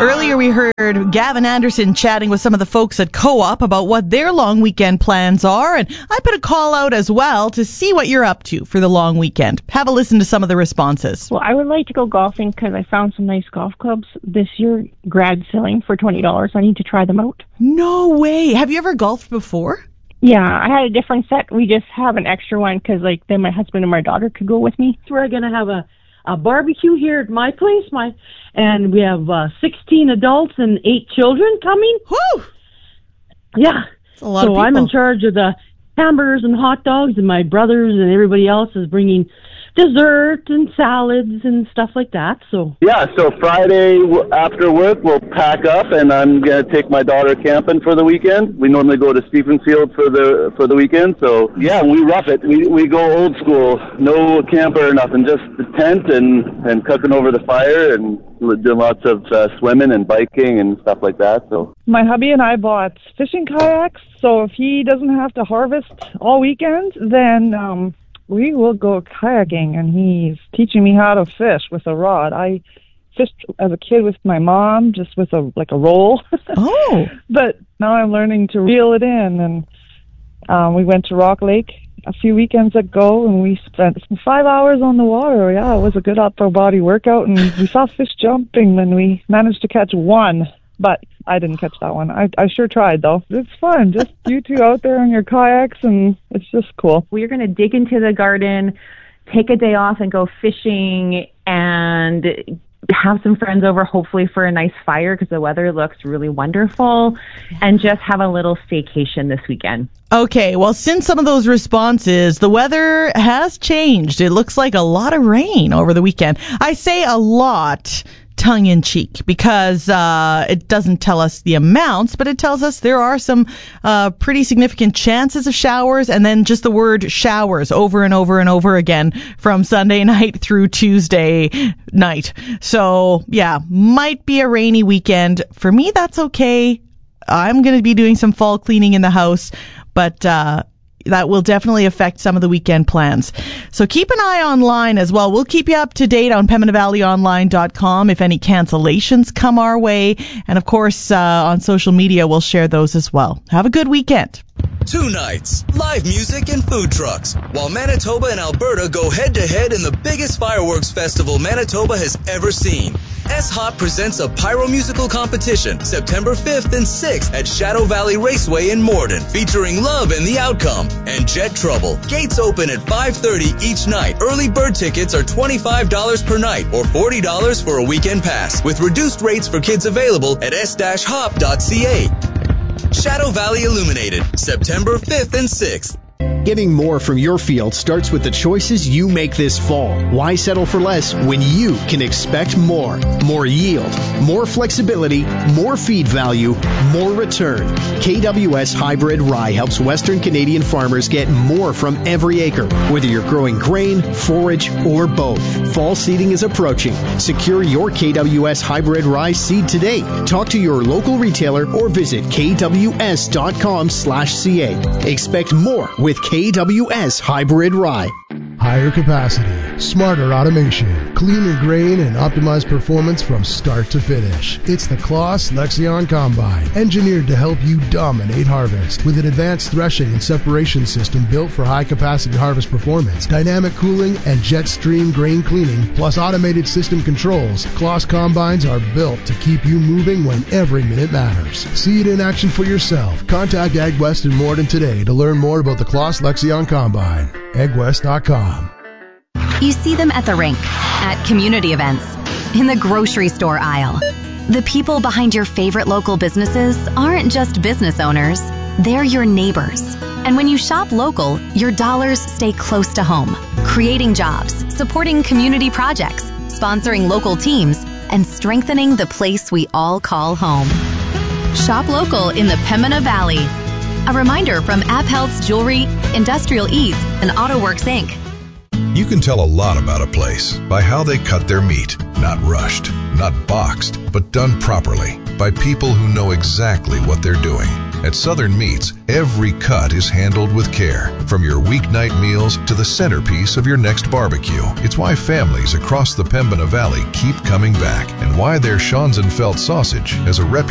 Earlier we heard Gavin Anderson chatting with some of the folks at Co-op about what their long weekend plans are, and I put a call out as well to see what you're up to for the long weekend. Have a listen to some of the responses. Well, I would like to go golfing because I found some nice golf clubs this year, grad selling for $20. I need to try them out. No way. Have you ever golfed before? Yeah, I had a different set. We just have an extra one because then my husband and my daughter could go with me. We're going to have a barbecue here at my place, and we have 16 adults and 8 children coming. Woo! Yeah. That's a lot of people. I'm in charge of the hamburgers and hot dogs, and my brothers and everybody else is bringing dessert and salads and stuff like that. So Friday after work we'll pack up, and I'm gonna take my daughter camping for the weekend. We normally go to Stephenfield for the weekend. So yeah, we rough it. We go old school, no camper or nothing, just the tent and cooking over the fire and doing lots of swimming and biking and stuff like that. So my hubby and I bought fishing kayaks, so if he doesn't have to harvest all weekend, then we will go kayaking, and he's teaching me how to fish with a rod. I fished as a kid with my mom, just with a roll. Oh. But now I'm learning to reel it in, and we went to Rock Lake a few weekends ago, and we spent 5 hours on the water. Yeah, it was a good upper body workout, and we saw fish jumping, and we managed to catch one. But I didn't catch that one. I sure tried, though. It's fun. Just you two out there on your kayaks, and it's just cool. We're going to dig into the garden, take a day off, and go fishing, and have some friends over, hopefully for a nice fire because the weather looks really wonderful, and just have a little staycation this weekend. Okay, well, since some of those responses, the weather has changed. It looks like a lot of rain over the weekend. I say a lot tongue-in-cheek because it doesn't tell us the amounts, but it tells us there are some pretty significant chances of showers, and then just the word showers over and over and over again from Sunday night through Tuesday night. So, yeah, might be a rainy weekend. For me, that's okay. I'm going to be doing some fall cleaning in the house, but that will definitely affect some of the weekend plans. So keep an eye online as well. We'll keep you up to date on PembinaValleyOnline.com if any cancellations come our way. And of course, on social media, we'll share those as well. Have a good weekend. 2 nights, live music and food trucks, while Manitoba and Alberta go head-to-head in the biggest fireworks festival Manitoba has ever seen. S-Hop presents a pyro-musical competition September 5th and 6th at Shadow Valley Raceway in Morden, featuring Love and the Outcome and Jet Trouble. Gates open at 5:30 each night. Early bird tickets are $25 per night or $40 for a weekend pass, with reduced rates for kids available at s-hop.ca. Shadow Valley Illuminated, September 5th and 6th. Getting more from your field starts with the choices you make this fall. Why settle for less when you can expect more? More yield, more flexibility, more feed value, more return. KWS Hybrid Rye helps Western Canadian farmers get more from every acre, whether you're growing grain, forage, or both. Fall seeding is approaching. Secure your KWS Hybrid Rye seed today. Talk to your local retailer or visit kws.com/ca. Expect more with KWS Hybrid Rye. Higher capacity, smarter automation, cleaner grain, and optimized performance from start to finish. It's the Claas Lexion Combine, engineered to help you dominate harvest. With an advanced threshing and separation system built for high-capacity harvest performance, dynamic cooling, and jet stream grain cleaning, plus automated system controls, Claas Combines are built to keep you moving when every minute matters. See it in action for yourself. Contact AgWest in Morden today to learn more about the Claas Lexion Combine. AgWest.com. You see them at the rink, at community events, in the grocery store aisle. The people behind your favorite local businesses aren't just business owners, they're your neighbors. And when you shop local, your dollars stay close to home, creating jobs, supporting community projects, sponsoring local teams, and strengthening the place we all call home. Shop local in the Pembina Valley. A reminder from AppHealth's Jewelry, Industrial Ease, and AutoWorks Inc. You can tell a lot about a place by how they cut their meat. Not rushed, not boxed, but done properly by people who know exactly what they're doing. At Southern Meats, every cut is handled with care, from your weeknight meals to the centerpiece of your next barbecue. It's why families across the Pembina Valley keep coming back, and why their Schonzenfeld sausage has a reputation